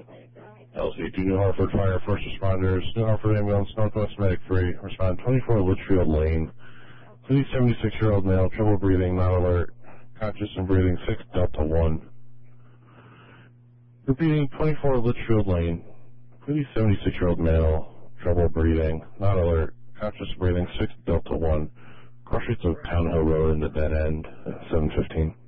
LC2 New Hartford Fire, first responders, New Hartford Ambulance, Northwest Medic 3, respond 24 Litchfield Lane. Please, 76-year-old male, trouble breathing, not alert, conscious and breathing, 6 Delta 1. Repeating, 24 Litchfield Lane. Please, 76-year-old male, trouble breathing, not alert, conscious breathing, 6 Delta 1. Cross streets of Town Hill Road in the dead end at 7:15.